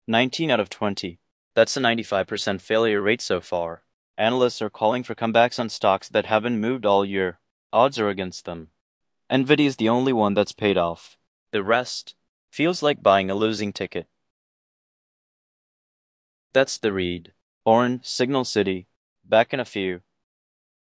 19 out of 20. That's a 95% failure rate so far. Analysts are calling for comebacks on stocks that haven't moved all year. Odds are against them. Nvidia is the only one that's paid off. The rest feels like buying a losing ticket. That's the read. Oren, Signal City. Back in a few.